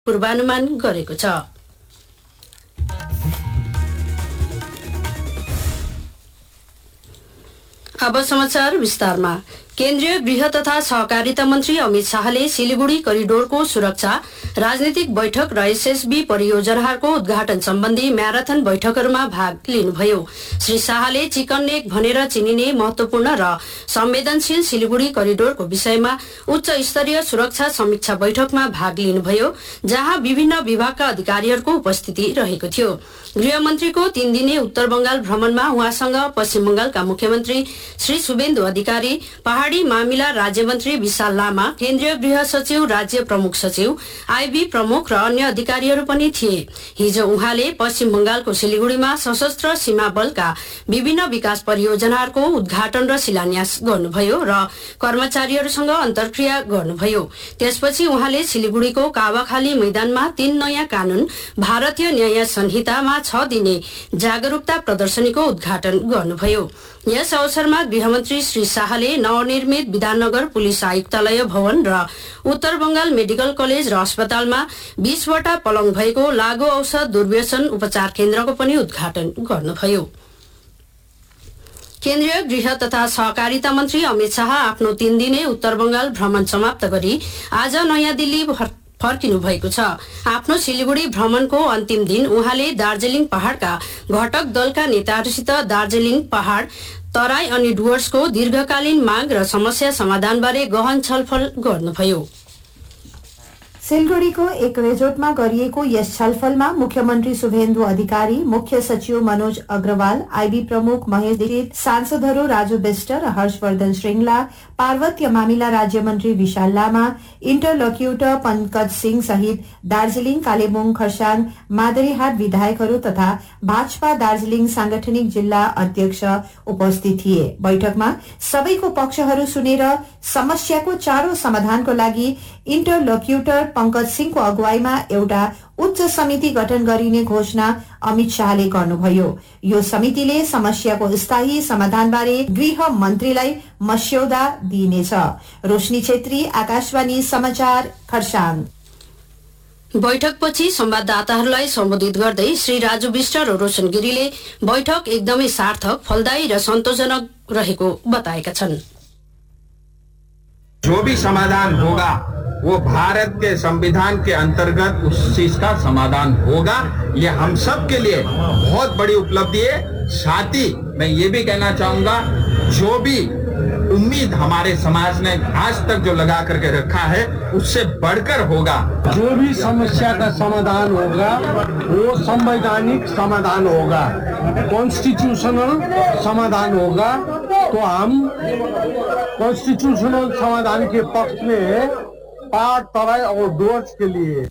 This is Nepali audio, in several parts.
पूर्वानुमान गरेको छ। अब समाचार विस्तारमा। केन्द्रीय गृह तथा सहकारिता मन्त्री अमित शाहले सिलिगुडी करिडोरको सुरक्षा, राजनीतिक बैठक र एसएसबी परियोजनाहरूको उद्घाटन सम्बन्धी म्याराथन बैठकहरूमा भाग लिनुभयो। श्री शाहले चिकन नेक भनेर चिनिने महत्वपूर्ण र संवेदनशील सिलिगुडी करिडोरको विषयमा उच्च स्तरीय सुरक्षा समीक्षा बैठकमा भाग लिनुभयो, जहाँ विभिन्न विभागका अधिकारीहरूको उपस्थिति रहेको थियो। गृहमन्त्रीको 3 दिने उत्तर बंगाल भ्रमणमा उहाँसँग पश्चिम बंगालका मुख्यमन्त्री श्री शुभेन्दु अधिकारी, पहाड़ी मामिला राज्यमन्त्री विशाल लामा, केन्द्रीय गृह सचिव, राज्य प्रमुख सचिव, आईबी प्रमुख र अन्य अधिकारीहरू पनि थिए। हिजो उहाँले पश्चिम बंगालको सिलिगुडीमा सशस्त्र सीमा बलका विभिन्न विकास परियोजनाहरूको उद्घाटन र शिलान्यास गर्नुभयो र कर्मचारीहरूसँग अन्तर्क्रिया गर्नुभयो। त्यसपछि उहाँले सिलिगुडीको कावाखाली मैदानमा 3 नयाँ कानून भारतीय न्याय संहितामा 6 दिने जागरूकता प्रदर्शनीको उद्घाटन गर्नुभयो। यस अवसरमा गृहमन्त्री श्री शाहले नवनिर्मित विधाननगर पुलिस आयुक्तालय भवन र उत्तर बंगाल मेडिकल कलेज र अस्पतालमा 20 वटा पलङ भएको लागू औषध दुर्व्यसन उपचार केन्द्रको पनि उद्घाटन गर्नुभयो। केन्द्रीय गृह तथा सहकारिता मन्त्री अमित शाह आफ्नो 3 दिने उत्तर बंगाल भ्रमण समाप्त गरी आज नयाँ दिल्ली फर्किनु भएको छ। आफ्नो सिलिगुडी भ्रमणको अन्तिम दिन उहाँले दार्जिलिङ पहाड़का घटक दलका नेताहरूसित दार्जिलिङ पहाड़, तराई अनि डुवर्सको दीर्घकालीन माग र समस्या समाधानबारे गहन छलफल गर्नुभयो। सिलगढीको एक रिजोर्टमा गरिएको यस छलफलमा मुख्यमन्त्री शुभेन्दु अधिकारी, मुख्य सचिव मनोज अग्रवाल, आईबी प्रमुख महेश दीक्षित, सांसदहरू राजु विष्ट र हर्षवर्धन श्रृंगला, पार्वत्य मामिला राज्यमन्त्री विशाल लामा, इन्टरलोक्युटर पंकज सिंह सहित दार्जिलिङ, कालेबुङ, खरसाङ, मादरीहाट विधायकहरू तथा भाजपा दार्जिलिङ सांगठनिक जिल्ला अध्यक्ष उपस्थित थिए। बैठकमा सबैको पक्षहरू सुनेर समस्याको चाँडो समाधानको लागि इन्टरलोक्युटर पंकज सिंहको अगुवाईमा एउटा उच्च समिति गठन गरिने घोषणा अमित शाहले गर्नुभयो। यो समितिले समस्याको स्थायी समाधानबारे गृह मन्त्रीलाई मस्यौदा दिइनेछ। रोशनी छेत्री, आकाशवाणी समाचार, खरसाङ। बैठकपछि संवाददाताहरूलाई सम्बोधित गर्दै श्री राजु विष्ट र रोशन गिरीले बैठक एकदमै सार्थक, फलदायी र सन्तोषजनक रहेको बताएका छन्। जो भी समाधान होगा वो भारत के संविधान के अंतर्गत उस चीज का समाधान होगा। ये हम सब के लिए बहुत बड़ी उपलब्धि है। साथ ही मैं ये भी कहना चाहूंगा, जो भी उम्मीद हमारे समाज ने आज तक जो लगा करके रखा है उससे बढ़कर होगा। जो भी समस्या का समाधान होगा वो संवैधानिक समाधान होगा, कॉन्स्टिट्यूशनल समाधान होगा। तो हम कॉन्स्टिट्यूशनल समाधान के पक्ष में पहाड़, तराई और डुवर्स के लिए।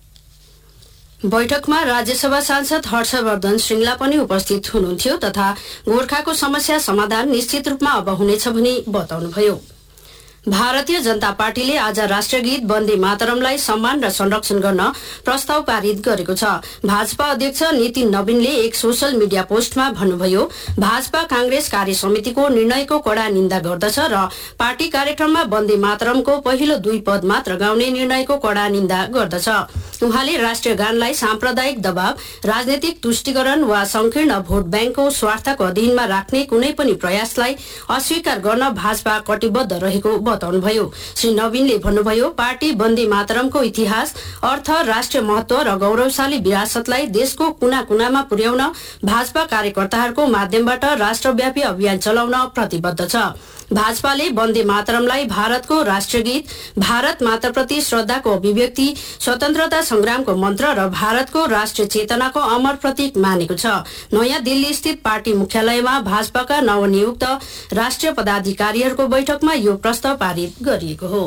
बैठकमा राज्यसभा सांसद हर्षवर्धन श्रृंगला पनि उपस्थित हुनुहुन्थ्यो तथा गोर्खाको समस्या समाधान निश्चित रूपमा अब हुनेछ भनी बताउनुभयो। भारतीय जनता पार्टीले आज राष्ट्रगीत वन्दे मातरमलाई सम्मान र संरक्षण गर्न प्रस्ताव पारित गरेको छ। भाजपा अध्यक्ष नितिन नवीनले एक सोशल मिडिया पोस्टमा भन्नुभयो, भाजपा कांग्रेस कार्य समितिको निर्णयको कड़ा निन्दा गर्दछ र पार्टी कार्यक्रममा वन्दे मातरमको पहिलो 2 पद मात्र गाउने निर्णयको कड़ा निन्दा गर्दछ। उहाँले राष्ट्रिय गानलाई सांप्रदायिक दबाव, राजनीतिक तुष्टिकरण वा संकीर्ण भोट ब्याङ्कको स्वार्थको अधीनमा राख्ने कुनै पनि प्रयासलाई अस्वीकार गर्न भाजपा कटिबद्ध रहेको बताउनुभयो। श्री नवीनले भन्नुभयो, पार्टी वन्दे मातरमको इतिहास, अर्थ, राष्ट्रिय महत्व र गौरवशाली विरासतलाई देशको कुना कुनामा पुर्याउन भाजपा कार्यकर्ताहरूको माध्यमबाट राष्ट्रव्यापी अभियान चलाउन प्रतिबद्ध छ। भाजपाले वन्दे मातरमलाई भारतको राष्ट्रिय गीत, भारत माताप्रति श्रद्धाको अभिव्यक्ति, स्वतन्त्रता संग्रामको मन्त्र र भारतको राष्ट्रिय चेतनाको अमर प्रतीक मानेको छ। नयाँ दिल्ली स्थित पार्टी मुख्यालयमा भाजपाका नवनियुक्त राष्ट्रिय पदाधिकारीहरूको बैठकमा यो प्रस्ताव पारित गरिएको हो।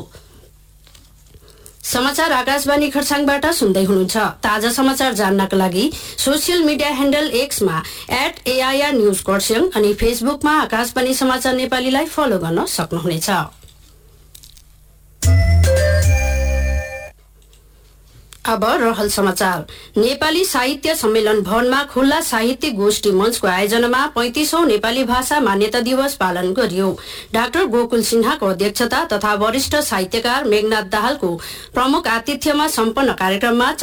समाचार आकाशवाणी खरसाङबाट सुन्दै हुनुहुन्छ। ताजा समाचार जान्नका लागि social media handle एक्समा @AIR news Kurseong अनि फेसबुकमा आकाशवाणी समाचार नेपालीलाई फलो गर्न सक्नुहुनेछ। अब रहल समाचार। नेपाली साहित्य सम्मेलन भवनमा खुल्ला साहित्यिक गोष्ठी मञ्चको आयोजनामा 35औं नेपाली भाषा मान्यता दिवस पालन गरियो। डाक्टर गोकुल सिन्हाको अध्यक्षता तथा वरिष्ठ साहित्यकार मेघनाथ दाहालको प्रमुख आतिथ्यमा सम्पन्न कार्यक्रममा